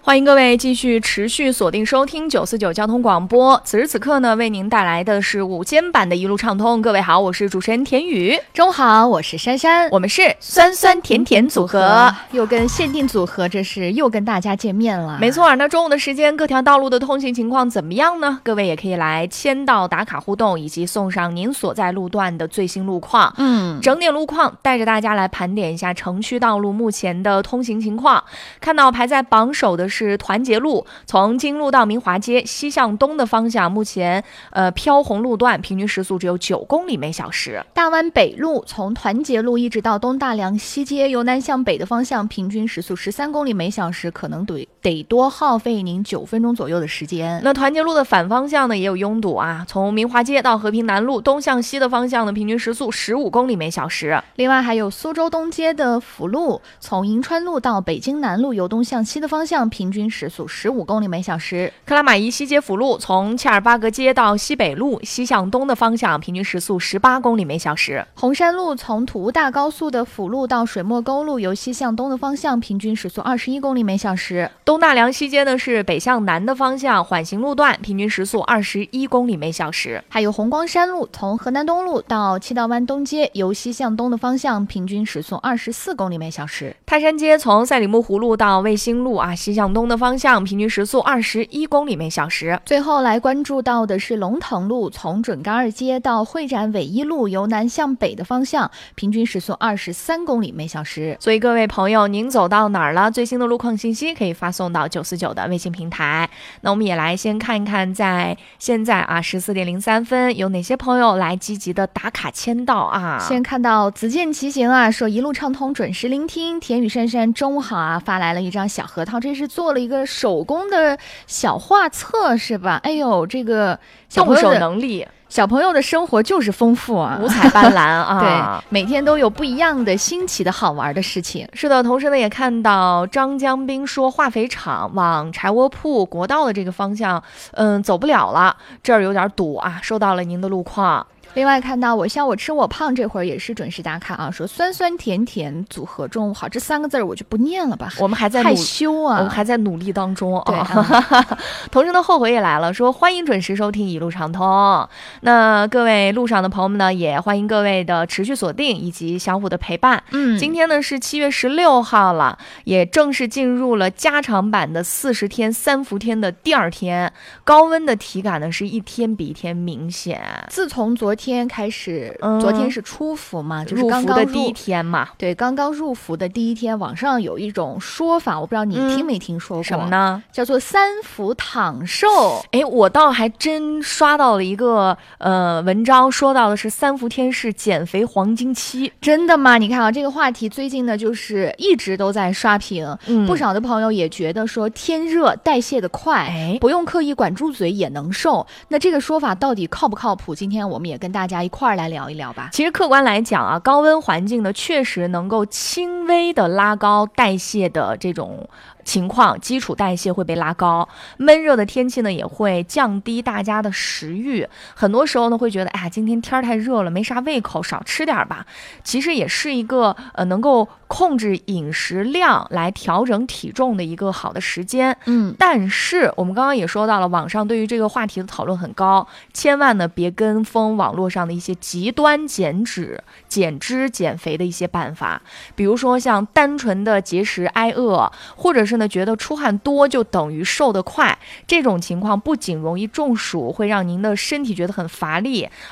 欢迎各位继续持续锁定收听949交通广播。此时此刻呢，为您带来的是午间版的一路畅通。各位好，我是主持人田雨。 中午好，我是珊珊。 我们是酸酸甜甜组合， 又跟限定组合，这是又跟大家见面了。 没错，那中午的时间，各条道路的通行情况怎么样呢？各位也可以来签到打卡互动，以及送上您所在路段的最新路况。整点路况，带着大家来盘点一下城区道路目前的通行情况。看到排在榜首的是团结路，从金路到明华街西向东的方向，目前飘红路段平均时速只有9公里每小时。 大湾北路从团结路一直到东大梁西街，由南向北的方向，平均时速13公里每小时，可能得多耗费您9分钟左右的时间。 那团结路的反方向呢也有拥堵啊，从明华街到和平南路东向西的方向呢，平均时速15公里每小时。 另外还有苏州东街的辅路，从银川路到北京南路由东向西的方向，平均时速15公里每小时。 克拉玛依西街辅路从切尔巴格街到西北路西向东的方向，平均时速18公里每小时。 红山路从土屋大高速的辅路到水墨沟路由西向东的方向，平均时速21公里每小时。 东大梁西街呢是北向南的方向，缓行路段，平均时速21公里每小时。 还有红光山路从河南东路到七道湾东街由西向东的方向，平均时速24公里每小时。 泰山街从赛里木湖路到卫星路西向东的方向，平均时速21公里每小时。 最后来关注到的是龙腾路从准噶尔街到会展纬一路由南向北的方向，平均时速23公里每小时。 所以各位朋友，您走到哪儿了？最新的路况信息可以发送到949的微信平台。那我们也来先看一看，在现在14点03分，有哪些朋友来积极的打卡签到啊？ 先看到子健骑行说一路畅通，准时聆听。田雨珊珊中午好发来了一张小核桃，这是做了一个手工的小画册是吧？哎呦，这个动手能力。 小朋友的生活就是丰富五彩斑斓对，每天都有不一样的新奇的好玩的事情。 是的，同时呢也看到张江兵说化肥厂往柴窝铺国道的这个方向走不了了，这儿有点堵收到了您的路况。 另外看到我笑我吃我胖，这会儿也是准时打卡说酸酸甜甜组合中午好，这3个字我就不念了吧， 我们还在害羞我们还在努力当中对同时呢后悔也来了，说欢迎准时收听一路畅通。那各位路上的朋友们呢，也欢迎各位的持续锁定以及相互的陪伴。今天呢是7月16号了，也正式进入了加长版的40天3伏天的第2天，高温的体感呢是一天比一天明显。 自从昨天开始，昨天是初伏嘛，就是刚刚入伏的第一天嘛。 对，刚刚入伏的第一天，网上有一种说法，我不知道你听没听说过， 什么呢？ 叫做3伏躺瘦。 我倒还真刷到了一个文章，说到的是3伏天是减肥黄金期。 真的吗？你看这个话题最近呢就是一直都在刷屏，不少的朋友也觉得说天热代谢的快，不用刻意管住嘴也能瘦。那这个说法到底靠不靠谱？今天我们也跟大家一块儿来聊一聊吧。 其实客观来讲高温环境呢确实能够轻微的拉高代谢的这种情况，基础代谢会被拉高，闷热的天气呢也会降低大家的食欲，很多时候呢会觉得今天天太热了，没啥胃口，少吃点吧。其实也是一个能够控制饮食量来调整体重的一个好的时间。但是我们刚刚也说到了，网上对于这个话题的讨论很高，千万呢别跟风网络上的一些极端减脂、减肥的一些办法，比如说像单纯的节食挨饿，或者是觉得出汗多就等于瘦得快，这种情况不仅容易中暑，会让您的身体觉得很乏力，